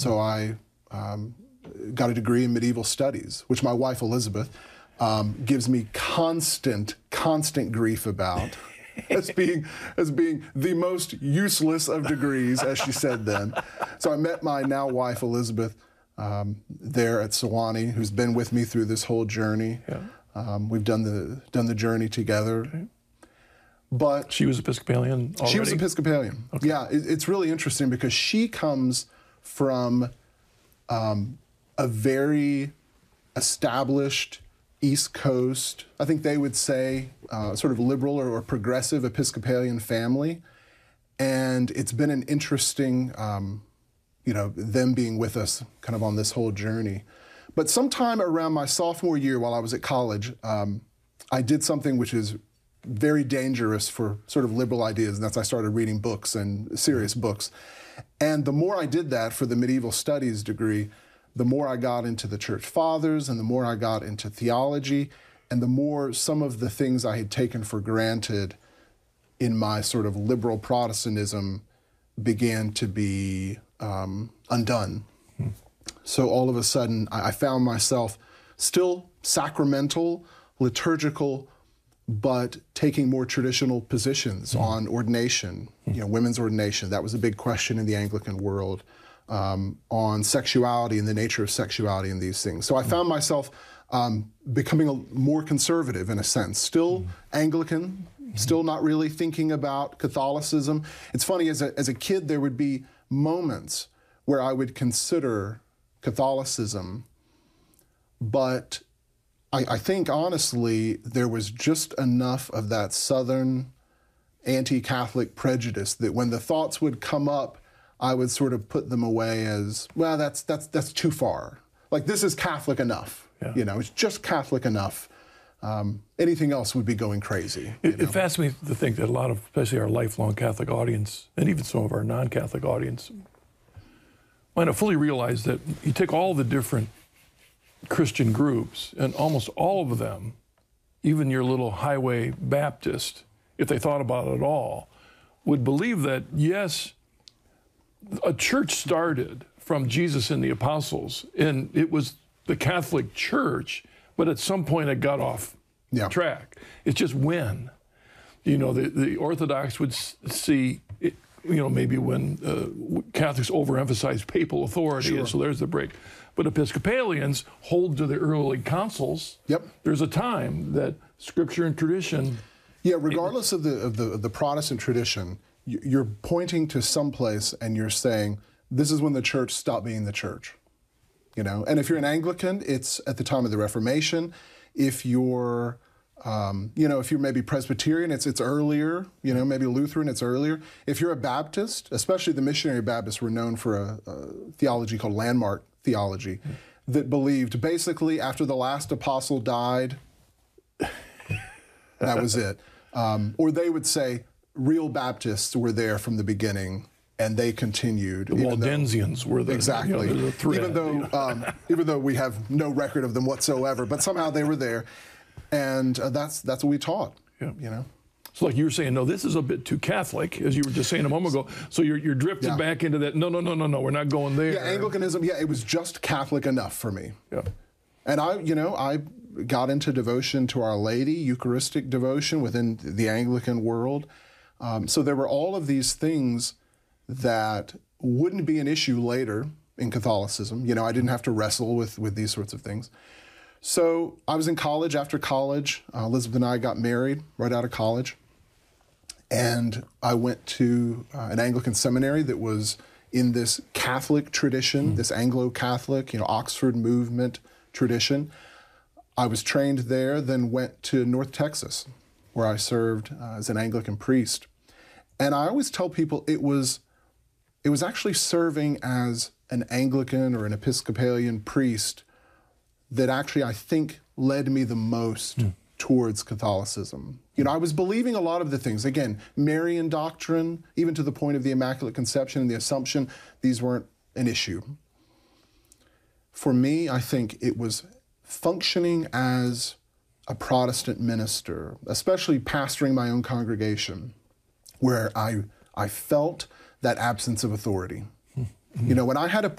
So I got a degree in medieval studies, which my wife Elizabeth gives me constant grief about. as being the most useless of degrees, as she said then. So I met my now wife Elizabeth there at Sewanee, who's been with me through this whole journey. Yeah. We've done the journey together. Okay. But she was Episcopalian already? She was Episcopalian. Okay. Yeah, it's really interesting because she comes from a very established East Coast, I think they would say, sort of liberal or progressive Episcopalian family. And it's been an interesting, them being with us kind of on this whole journey. But sometime around my sophomore year while I was at college, I did something which is very dangerous for sort of liberal ideas, and that's I started reading books and serious books. And the more I did that for the medieval studies degree, the more I got into the church fathers and the more I got into theology and the more some of the things I had taken for granted in my sort of liberal Protestantism began to be undone. So all of a sudden I found myself still sacramental, liturgical, but taking more traditional positions on ordination, women's ordination. That was a big question in the Anglican world. On sexuality and the nature of sexuality and these things. So I found myself becoming more conservative in a sense, still Anglican, still not really thinking about Catholicism. It's funny, as a kid, there would be moments where I would consider Catholicism, but I think honestly there was just enough of that Southern anti-Catholic prejudice that when the thoughts would come up, I would sort of put them away as, well, that's too far. Like, this is Catholic enough. Yeah. It's just Catholic enough. Anything else would be going crazy. It fascinates me to think that a lot of, especially our lifelong Catholic audience, and even some of our non-Catholic audience, might not fully realize that you take all the different Christian groups, and almost all of them, even your little highway Baptist, if they thought about it at all, would believe that, yes, a church started from Jesus and the apostles, and it was the Catholic Church, but at some point it got off track. It's just when. The Orthodox would see, maybe when Catholics overemphasize papal authority, and so there's the break. But Episcopalians hold to the early councils. Yep. There's a time that Scripture and tradition. Yeah, regardless of the Protestant tradition, you're pointing to some place and you're saying, this is when the church stopped being the church. And if you're an Anglican, it's at the time of the Reformation. If you're, if you're maybe Presbyterian, it's earlier. Maybe Lutheran, it's earlier. If you're a Baptist, especially the missionary Baptists were known for a theology called landmark theology that believed basically after the last apostle died, that was it. Or they would say, real Baptists were there from the beginning, and they continued. The Waldensians were there. Exactly. The thread, even though we have no record of them whatsoever, but somehow they were there, and that's what we taught. Yeah. So like you were saying, no, this is a bit too Catholic, as you were just saying a moment ago. So you're drifting back into that. No, we're not going there. Yeah, Anglicanism. Yeah, it was just Catholic enough for me. Yeah. And I got into devotion to Our Lady, Eucharistic devotion within the Anglican world. So there were all of these things that wouldn't be an issue later in Catholicism. I didn't have to wrestle with these sorts of things. So I was in college. After college, Elizabeth and I got married right out of college. And I went to an Anglican seminary that was in this Catholic tradition, this Anglo-Catholic, Oxford movement tradition. I was trained there, then went to North Texas, where I served as an Anglican priest. And I always tell people it was actually serving as an Anglican or an Episcopalian priest that actually I think led me the most towards Catholicism. I was believing a lot of the things. Again, Marian doctrine, even to the point of the Immaculate Conception and the Assumption, these weren't an issue. For me, I think it was functioning as a Protestant minister, especially pastoring my own congregation, where I felt that absence of authority. When I had a